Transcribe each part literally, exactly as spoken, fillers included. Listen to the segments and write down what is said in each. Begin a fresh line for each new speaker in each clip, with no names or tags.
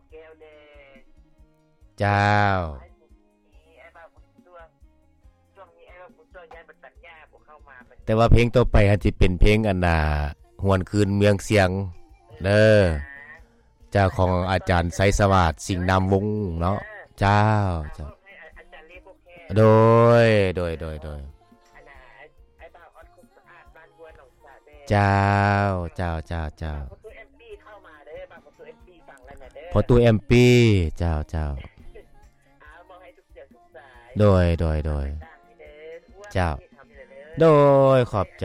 แก้วแดง
เจ้า
ไอ้บุญนี้ไอ้บ้าบุญช่วงช่วงนี้ไอ้บ้าบุญช่วงย้ายมาตัดหญ้าบ่เข้ามา
แต่ว่าเพลงต่อไปอาจสิเป็นเพลงอันน่ะหวนคืนเมืองเสียงเด้อเจ้าของอาจารย์ไสสวัสดิ์สิงห์นามวงศ์เนาะเจ้าเจ้า
อาจารย์เรียกพวกแค่
โดยโดยโดยโดย
อันน่ะไอ้บ้าออดคุกสะอาดบ้านบัวหนองสาแดง
เจ้าเจ้าเจ้าเจ้า
พอตัว เอ็ม พี เข้ามาเด้อบ้าพอตัว เอ็ม พี ฟังแล้วน่ะเด้อ
พอตัว เอ็ม พี เจ้าเจ้า
อ้าวบ่ให้ทุกเสียงทุกสาย
โดยโดยโดยเจ้าโดยขอบใจ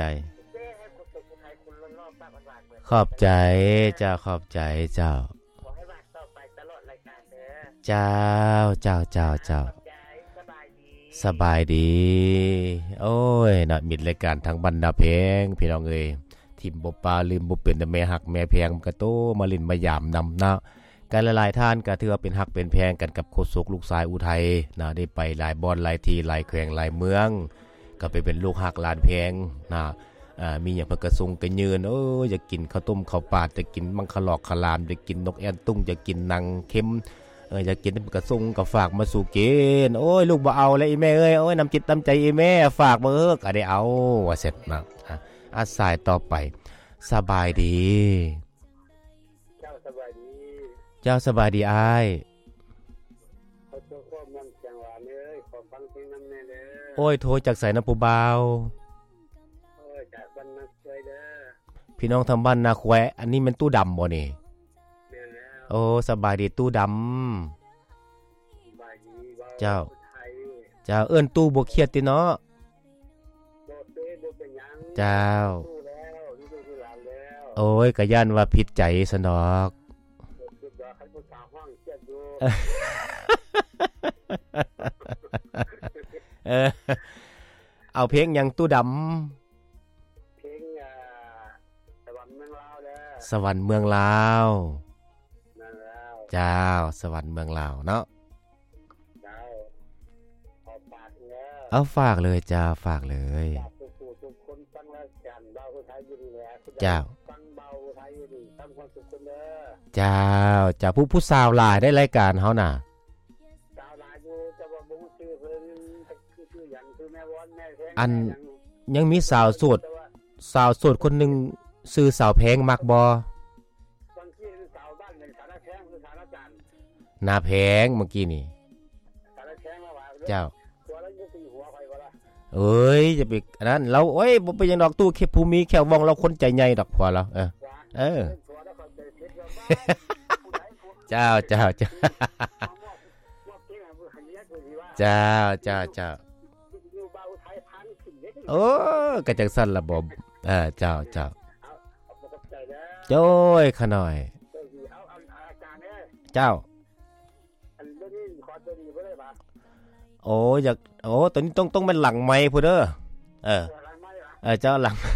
ขอบใจเจ้าขอบใจเจ้า
ขอให้ว่าต่อไปตลอดรายการเด้อ
เจ้าเจ้าเจ้าเจ้า
สบายดี
สบายดีโอ้ยน่ะมิดรายการทั้งบรรดาเพลงพี่น้องเอ้ยทิมบ่ปาลืมบ่เป็นแต่แม่ฮักแม่แพงก็โตมาลิ้นมายามนำเนาะกันหลายๆท่านก็ถือว่าเป็นฮักเป็นแพงกันกับโคศกลูกชายอุทัยนะได้ไปหลายบ่อนหลายที่หลายแขวงหลายเมืองก็ไปเป็นลูกฮักหลานแพงนะอ่ามีหยังเพิ่นก็ส่งกันยืนโอ้ยอยากกินข้าวต้มข้าวปาดจะกินมังคลอกขลามจะกินนกแอ่นตุ้งจะกินนางเข็มเอออยากกินเพิ่นก็ส่งก็ฝากมาสู่กินโอ้ยลูกบ่เอาแล้วอีแม่เอ้ยโอ้ยน้ำจิตน้ำใจอีแม่ฝากมาเอิ้ก็ได้เอาว่าเสร็จนะอาสายต่อไปสบายดี
เจ้าสบายดี
เจ้าสบายดีอ้าย
ขอโทษความมันจังหวะเอ้ยขอฟังเพลงนำแน่เด้อ
โอ้ยโทรจากไสนะผู้บ่าว
โอ้ยจากบ้านนาควยเด้อ
พี่น้องทำบ้านนาแควอันนี้มันตู้ดำบ่นี่
แม่นแล้ว
โอ้สบายดีตู้ดำ
สบายดีบ่
เจ้าเจ้าเอิ้นตู้บ่เครียดติเนาะ
บ่เต้บ่เป็นหยัง
เจ้า
ตู้แล้วนี่ดูหลานแล้ว
โอ้ยก็ย่านว่าผิดใจซะดอก
คิดว่าคันผู้สาวห้องเครียดอยู่
เออเอาเพลงหยังตู้ดำ
เพลงอ่าสวรรค์เมืองลาวเด้อ
สวรรค์เมืองลาว
นั่นแล้ว
เจ้าสวรรค์เมืองลาวเนาะ
เจ้าขอฝากเด้อ
เอาฝากเลยจ้าฝากเลย
ฝากทุกๆคนฟังรายการเบาไทยอยู่นี่แหละ
เจ้า
ฟังเบาไทยอยู่นี่ฟังความสุขคนเด้อ
เจ้าจ้าผู้ผู้สาวหลายได้รายการเฮาน่ะ
สาวหลายอยู่แต่ว่าบ่ฮู้ชื่อเพิ่นคือชื่อหยังคือแม่วอนแม่แพง
อันยังมีสาวโสดสาวโสดคนนึงชื่อสาวแพงมักบ่
บางทีสาวบ้านเป็นสาวแพงคือสาวอาจารย์
นาแพงเมื่อกี้นี่
สาวแพงมาว่า
เจ้า
ตัวละยี่สิบหัวไปบ่ล่ะ
เอ้ยจะไปอันนั้นเราโอ้ยบ่เป็นหยังดอกตู้แค่ผู้มีแค่ว่องเราคนใจใหญ่ดอกพอแล้วเออเออเจ้าเจ้าเจ้าเจ้าเจ้าเจ้าโอ้กระจังสั่นระบบเออเจ้าเจ้าโจ้ยขะหน่อยเจ้าโอ้อยากโอ้ตอนนี้ต้องต้องเป็นหลังไมค์พุ่นเด้อเออเออเจ้าหลัง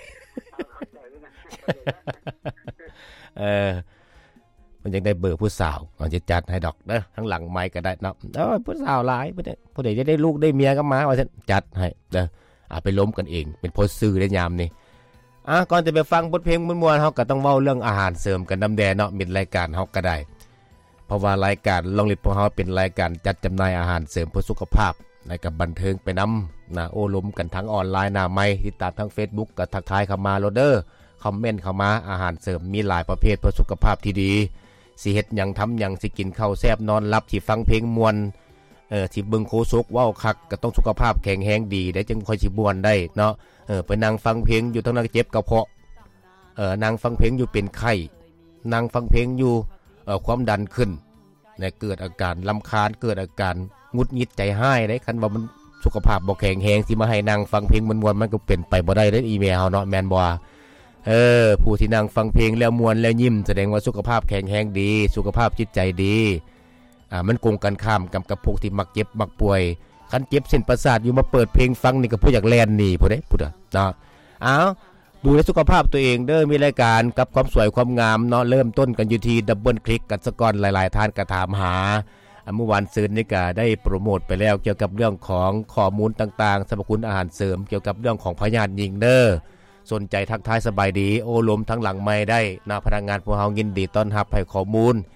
เออมันยังได้เบอร์ผู้สาวมันจะจัดให้ดอกเด้อทั้งหลังไมค์ก็ได้เนาะเอ้ยผู้สาวหลายผู้ใดผู้ใดจะได้ลูกได้เมียก็มาว่าซั่นจัดให้เด้ออ่ะไปล้มกันเองเป็นโพสต์ซื้อได้ยามนี้อ่ะก่อนจะไปฟังบทเพลงม่วนๆเฮาก็ต้องเว้าเรื่องอาหารเสริมกันนำแดเนาะมิดรายการเฮาก็ได้เพราะว่ารายการลองลิดพวกเฮาเป็นรายการจัดจำหน่ายอาหารเสริมเพื่อสุขภาพในกับบันเทิงไปนำนะโอ้ล้มกันทั้งออนไลน์หน้าไมค์ติดตามทั้ง Facebook ก็ทักทายเข้ามาโลดเด้อคอมเมนต์เข้ามาอาหารเสริมมีหลายประเภทเพื่อสุขภาพที่ดีสิเฮ็ดหยังทำหยังสิกินข้าวแซ่บนอนหลับสิฟังเพลงม่วนเออสิเบิ่งโคศกเว้าคักก็ต้องสุขภาพแข็งแรงดีได้จึงค่อยสิม่วนได้เนาะเออไปนั่งฟังเพลงอยู่ทั้งนั้นเจ็บกระเพาะเออนั่งฟังเพลงอยู่เป็นไข้นั่งฟังเพลงอยู่เอ่อความดันขึ้นเนี่ยเกิดอาการรำคาญเกิดอาการงุดหงิดใจห้ายได้คันว่ามันสุขภาพบ่แข็งแรงสิมาให้นั่งฟังเพลงม่วนๆมันก็เป็นไปบ่ได้เด้ออีแม่เฮาเนาะแม่นบ่เออผู้ที่นั่งฟังเพลงแล้วม่วนแล้วยิ้มแสดงว่าสุขภาพแข็งแรงดีสุขภาพจิตใจดีอ่ามันกงกันข้ามกับกับพวกที่มักเจ็บมักป่วยคันเจ็บเส้นประสาทอยู่มาเปิดเพลงฟังนี่ก็ผู้อยากแล่นหนีผู้ใดผู้ใดเนาะอ้าวดูแลสุขภาพตัวเองเด้อมีรายการกับความสวยความงามเนาะเริ่มต้นกันอยู่ที่ดับเบิลคลิกกันซะก่อนหลายๆท่านก็ถามหาเมื่อวานซืนนี่ก็ได้โปรโมทไปแล้วเกี่ยวกับเรื่องของข้อมูลต่างๆสรรพคุณอาหารเสริมเกี่ยวกับเรื่องของพยาธิหญิงเด้อสนใจทักทายสบายดีโอ้ลมทั้งหลังไม้ได้นะพนักงานพวกเฮายินดีต้อนรับให้ข้อมูล